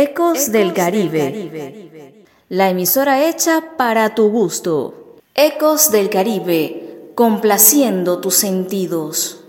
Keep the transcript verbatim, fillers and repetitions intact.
Ecos del Caribe, la emisora hecha para tu gusto. Ecos del Caribe, complaciendo tus sentidos.